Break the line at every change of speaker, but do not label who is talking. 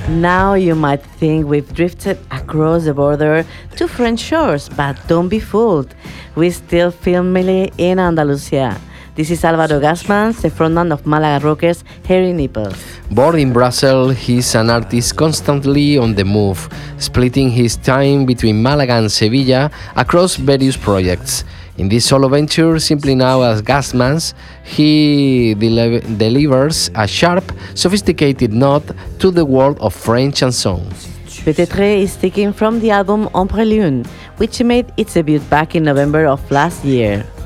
Now you might think we've drifted across the border to French shores, but don't be fooled. We still firmly in Andalusia. This is Álvaro Gasmans, the frontman of Malaga Rockers, Hairy Nipples.
Born in Brussels, he's an artist constantly on the move, splitting his time between Malaga and Sevilla across various projects. In this solo venture, simply known as Gasmans, he delivers a sharp, sophisticated nod to the world of French chanson.
Peut-être is taken from the album Ombre Lune, which made its debut back in November of last year.